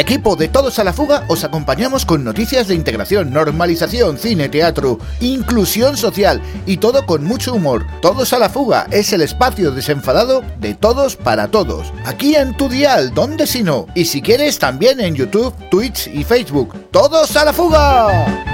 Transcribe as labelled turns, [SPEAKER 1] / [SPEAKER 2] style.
[SPEAKER 1] equipo de Todos a la Fuga os acompañamos con noticias de integración, normalización, cine, teatro, inclusión social y todo con mucho humor. Todos a la Fuga es el espacio desenfadado de todos para todos. Aquí en tu dial, ¿dónde si no? Y si quieres también en YouTube, Twitch y Facebook. ¡Todos a la Fuga!